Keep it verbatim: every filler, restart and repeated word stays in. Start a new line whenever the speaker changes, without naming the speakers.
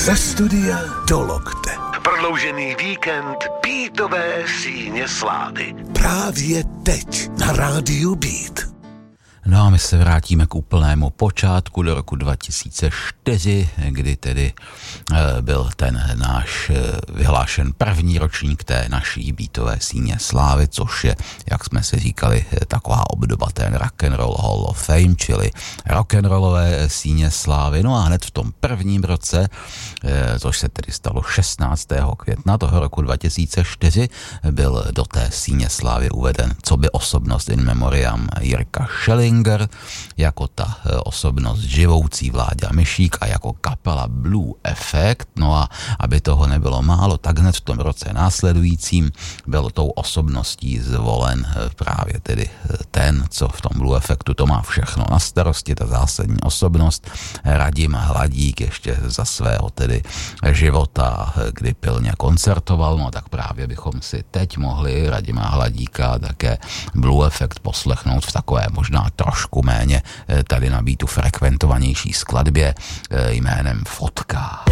Ze studia do lokte. Prodloužený víkend Beatové síně slávy. Právě teď na rádiu Beat.
No a my se vrátíme k úplnému počátku do roku dva tisíce čtyři, kdy tedy e, byl ten náš e, vyhlášen první ročník té naší Beatové síně slávy, což je, jak jsme si říkali, taková obdoba ten Rock'n'Roll Hall of Fame, čili rock'n'rollové síně slávy. No a hned v tom prvním roce, e, což se tedy stalo šestnáctého května toho roku dva tisíce čtyři, byl do té síně slávy uveden coby osobnost in memoriam Jirka Schelling, jako ta osobnost živoucí Vláďa Myšík a jako kapela Blue Effect. No a aby toho nebylo málo, tak hned v tom roce následujícím byl tou osobností zvolen právě tedy ten, co v tom Blue Effectu to má všechno na starosti, ta zásadní osobnost Radim Hladík, ještě za svého tedy života, kdy pilně koncertoval, no tak právě bychom si teď mohli Radima Hladíka také Blue Effect poslechnout v takové možná trošku méně tady na Beatu frekventovanější skladbě jménem Fotka.